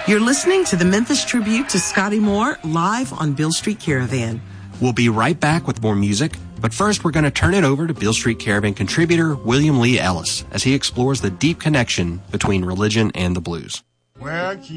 You're listening to the Memphis Tribute to Scotty Moore live on Beale Street Caravan. We'll be right back with more music, but first we're going to turn it over to Beale Street Caravan contributor William Lee Ellis as he explores the deep connection between religion and the blues. Well,